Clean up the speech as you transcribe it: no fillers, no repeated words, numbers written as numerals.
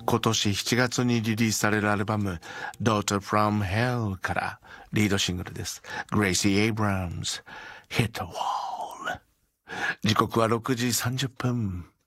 今年7月にリリースされるアルバム Daughter from Hell からリードシングルです。Gracie Abrams Hit the Wall。時刻は6時30分。